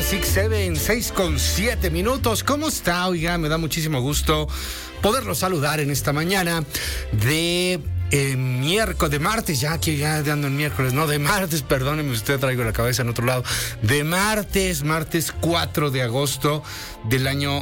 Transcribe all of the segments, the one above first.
6:07, 6:07. ¿Cómo está? Oiga, me da muchísimo gusto poderlo saludar en esta mañana de miércoles, de martes, ya ando en miércoles, no, de martes, perdóneme usted, traigo la cabeza en otro lado, de martes 4 de agosto del año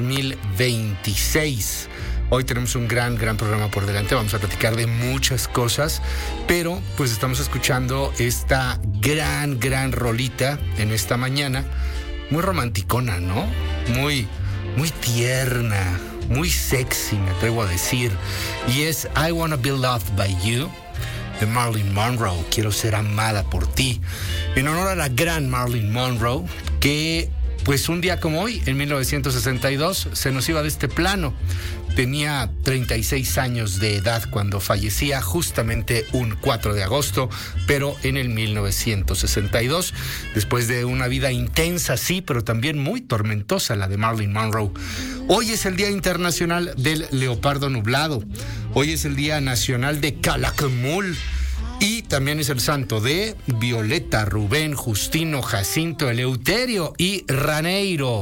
2026. Hoy tenemos un gran programa por delante, vamos a platicar de muchas cosas, pero pues estamos escuchando esta gran rolita en esta mañana, muy romanticona, ¿no? Muy tierna, muy sexy, me atrevo a decir, y es I Wanna Be Loved by You, de Marilyn Monroe. Quiero ser amada por ti, en honor a la gran Marilyn Monroe, que pues un día como hoy, en 1962, se nos iba de este plano. Tenía 36 años de edad cuando fallecía, justamente un 4 de agosto, pero en el 1962, después de una vida intensa, sí, pero también muy tormentosa, la de Marilyn Monroe. Hoy es el Día Internacional del Leopardo Nublado. Hoy es el Día Nacional de Calakmul. Y también es el santo de Violeta, Rubén, Justino, Jacinto, Eleuterio y Raineiro.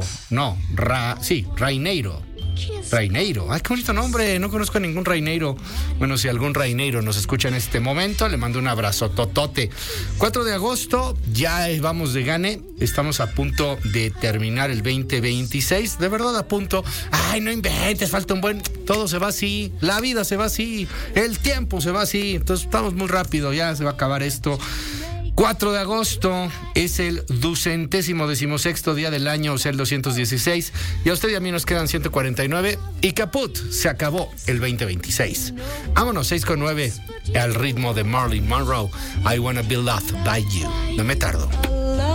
Raineiro. Ay, qué bonito nombre. No conozco a ningún Raineiro. Bueno, si algún Raineiro nos escucha en este momento, le mando un abrazo totote. 4 de agosto, ya vamos de gane. Estamos a punto de terminar el 2026. De verdad, a punto. Ay, no inventes, falta un buen. Todo se va así. La vida se va así. El tiempo se va así. Entonces, estamos muy rápido. Ya se va a acabar esto. 4 de agosto es el 216º día del año, o sea, el 216. Y a usted y a mí nos quedan 149. Y caput, se acabó el 2026. Vámonos, 6:09, al ritmo de Marilyn Monroe. I Wanna Be Loved by You. No me tardo.